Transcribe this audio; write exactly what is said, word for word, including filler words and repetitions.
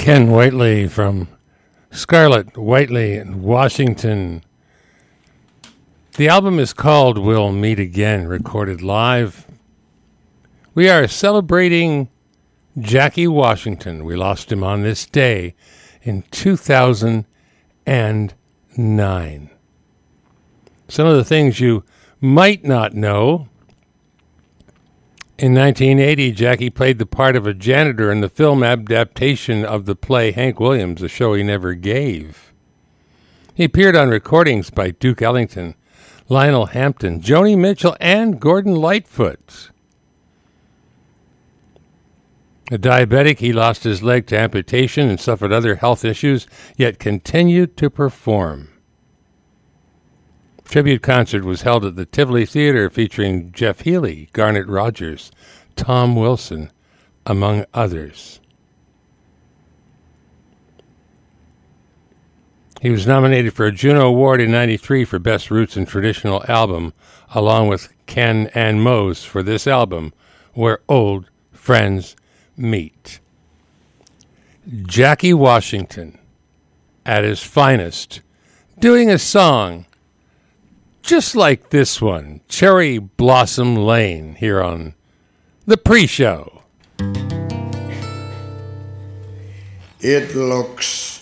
Ken Whiteley from Scarlett Whiteley in Washington. The album is called We'll Meet Again, recorded live. We are celebrating Jackie Washington. We lost him on this day in two thousand nine. Some of the things you might not know. In nineteen eighty, Jackie played the part of a janitor in the film adaptation of the play Hank Williams, a show he never gave. He appeared on recordings by Duke Ellington, Lionel Hampton, Joni Mitchell, and Gordon Lightfoot. A diabetic, he lost his leg to amputation and suffered other health issues, yet continued to perform. Tribute concert was held at the Tivoli Theater featuring Jeff Healey, Garnet Rogers, Tom Wilson, among others. He was nominated for a Juno Award in ninety-three for Best Roots and Traditional Album, along with Ken and Mose for this album, Where Old Friends Meet. Jackie Washington, at his finest, doing a song just like this one, Cherry Blossom Lane, here on the pre-show. It looks